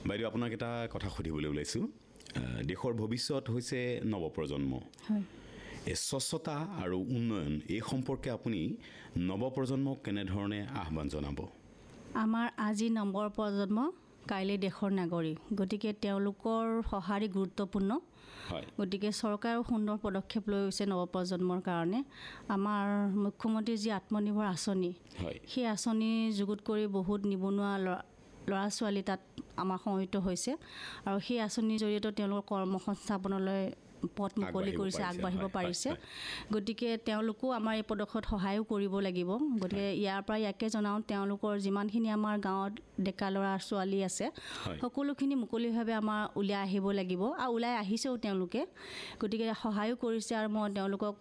বাইদেউ আপোনাক এটা কথা সুধিবলৈ ওলাইছোঁ দেশৰ ভৱিষ্যত হৈছে নৱপ্ৰজন্ম হয় এই স্বচ্ছতা আৰু উন্নয়ন এই সম্পৰ্কে আপুনি নৱপ্ৰজন্মক কেনেধৰণে আহ্বান জনাব আমাৰ আজি নৱপ্ৰজন্ম কাইলৈ দেশৰ নাগৰিক গতিকে তেওঁলোকৰ সঁহাৰি গুৰুত্বপূৰ্ণ হয় গতিকে চৰকাৰেও সুন্দৰ পদক্ষেপ লৈ গৈছে নৱপ্ৰজন্মৰ কাৰণে আমাৰ মুখ্যমন্ত্ৰী যি আত্মনিৰ্ভৰ আঁচনি হয় সেই আঁচনি যুগুত কৰি বহুত নিবনুৱা ল'ৰা ছোৱালী তাত আমাৰ সমবেত হৈছে আৰু সেই আঁচনিৰ জৰিয়তে তেওঁলোকৰ কৰ্মসংস্থাপনলৈ পথ মুকলি কৰিছে আগবাঢ়িব পাৰিছে গতিকে তেওঁলোকো আমাৰ এই পদক্ষেপত সহায়ো কৰিব লাগিব গতিকে ইয়াৰ পৰা ইয়াকে জনাওঁ তেওঁলোকৰ যিমানখিনি আমাৰ গাঁৱত ডেকা ল'ৰা ছোৱালী আছে সকলোখিনি মুকলিভাৱে আমাৰ ওলাই আহিব লাগিব আৰু ওলাই আহিছেও তেওঁলোকে গতিকে সহায়ো কৰিছে আৰু মই তেওঁলোকক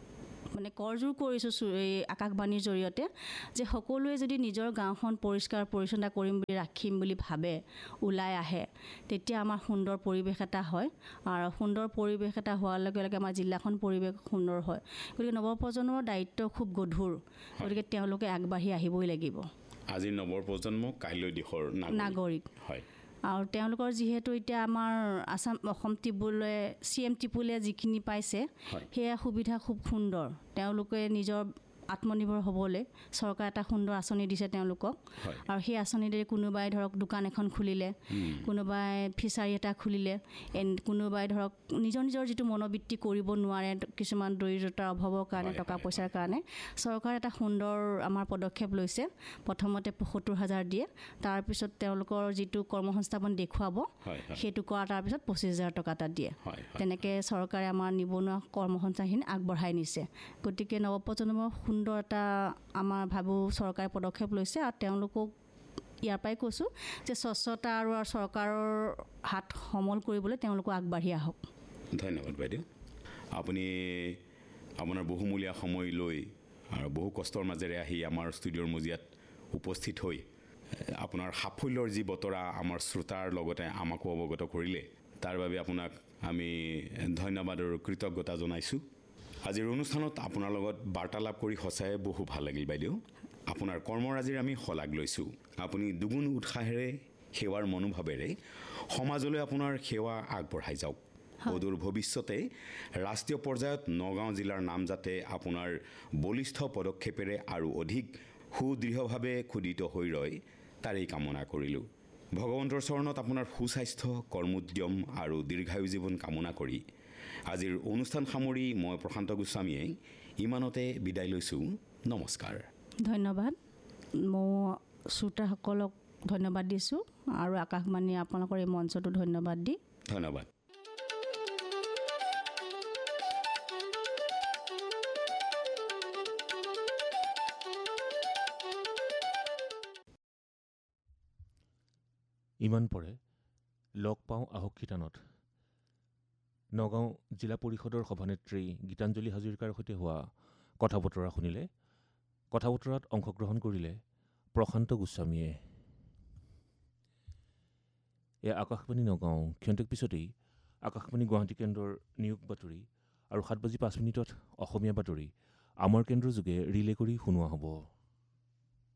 মানে কৰজোৰ কৰিছোঁ এই আকাশবাণীৰ জৰিয়তে যে সকলোৱে যদি নিজৰ গাঁওখন পৰিষ্কাৰ পৰিচ্ছন্ন কৰিম বুলি ৰাখিম বুলি ভাবে ওলাই আহে তেতিয়া আমাৰ সুন্দৰ পৰিৱেশ এটা হয় আৰু সুন্দৰ পৰিৱেশ এটা হোৱাৰ লগে লগে আমাৰ জিলাখন পৰিৱেশ সুন্দৰ হয় গতিকে নৱপ্ৰজন্মৰ দায়িত্ব খুব গধুৰ গতিকে তেওঁলোকে আগবাঢ়ি আহিবই লাগিব আজি নৱপ্ৰজন্ম কাইলৈ দেশৰ নাগৰিক হয় আৰু তেওঁলোকৰ যিহেতু এতিয়া আমাৰ অসম ত্ৰিপুলে CM ত্ৰিপুলে যিখিনি পাইছে সেয়া সুবিধা খুব সুন্দৰ তেওঁলোকে নিজৰ আত্মনিৰ্ভৰ হ'বলৈ চৰকাৰ এটা সুন্দৰ আঁচনি দিছে তেওঁলোকক আৰু সেই আঁচনিৰে কোনোবাই ধৰক দোকান এখন খুলিলে কোনোবাই ফিচাৰী এটা খুলিলে কোনোবাই ধৰক নিজৰ নিজৰ যিটো মনোবৃত্তি কৰিব নোৱাৰে কিছুমান দৰিদ্ৰতাৰ অভাৱৰ কাৰণে টকা পইচাৰ কাৰণে চৰকাৰ এটা সুন্দৰ আমাৰ পদক্ষেপ লৈছে প্ৰথমতে ৭৫,০০০ দিয়ে তাৰপিছত তেওঁলোকৰ যিটো কৰ্মসংস্থাপন দেখুৱাব সেইটো কৰাৰ তাৰপিছত ২৫,০০০ টকা এটা দিয়ে তেনেকৈ চৰকাৰে আমাৰ নিবনুৱা কৰ্মসংস্থানখিনি আগবঢ়াই নিছে গতিকে নৱপ্ৰজন্মৰ সুন্দৰ এটা আমাৰ ভাবোঁ চৰকাৰে পদক্ষেপ লৈছে আৰু তেওঁলোকক ইয়াৰ পৰাই কৈছোঁ যে স্বচ্ছতা আৰু চৰকাৰৰ হাত সমল কৰিবলৈ তেওঁলোকো আগবাঢ়ি আহক ধন্যবাদ বাইদেউ আপুনি আপোনাৰ বহুমূলীয়া সময় লৈ আৰু বহু কষ্টৰ মাজেৰে আহি আমাৰ ষ্টুডিঅ'ৰ মজিয়াত উপস্থিত হৈ আপোনাৰ সাফল্যৰ যি বতৰা আমাৰ শ্ৰোতাৰ লগতে আমাকো অৱগত কৰিলে তাৰ বাবে আপোনাক আমি ধন্যবাদ আৰু কৃতজ্ঞতা জনাইছোঁ আজিৰ অনুষ্ঠানত আপোনাৰ লগত বাৰ্তালাপ কৰি সঁচাই বহু ভাল লাগিল বাইদেউ আপোনাৰ কৰ্মৰাজিৰ আমি শলাগ লৈছোঁ আপুনি দুগুণ উৎসাহেৰে সেৱাৰ মনোভাৱেৰে সমাজলৈ আপোনাৰ সেৱা আগবঢ়াই যাওক অদূৰ ভৱিষ্যতে ৰাষ্ট্ৰীয় পৰ্যায়ত নগাঁও জিলাৰ নাম যাতে আপোনাৰ বলিষ্ঠ পদক্ষেপেৰে আৰু অধিক সুদৃঢ়ভাৱে খোদিত হৈ ৰয় তাৰেই কামনা কৰিলোঁ ভগৱন্তৰ চৰণত আপোনাৰ সুস্বাস্থ্য কৰ্মোদ্যম আৰু দীৰ্ঘায়ু জীৱন কামনা কৰি আজিৰ অনুষ্ঠান সামৰি মই প্ৰশান্ত গোস্বামীয়ে ইমানতে বিদায় লৈছোঁ নমস্কাৰ ধন্যবাদ মই শ্ৰোতাসকলক ধন্যবাদ দিছোঁ আৰু আকাশবাণী আপোনালোকৰ এই মঞ্চটো ধন্যবাদ দি ধন্যবাদ ইমান পৰে লগ পাওঁ আহক্ষিতানত নগাঁও জিলা পৰিষদৰ সভানেত্ৰী গীতাঞ্জলি হাজৰিকাৰ সৈতে হোৱা কথা বতৰা শুনিলে কথা বতৰাত অংশগ্ৰহণ কৰিলে প্ৰশান্ত গোস্বামীয়ে এয়া আকাশবাণী নগাঁও ক্ষন্তেক পিছতেই আকাশবাণী গুৱাহাটী কেন্দ্ৰৰ নিয়োগ বাতৰি আৰু ৭:০৫ অসমীয়া বাতৰি আমাৰ কেন্দ্ৰৰ যোগে ৰিলে কৰি শুনোৱা হ'ব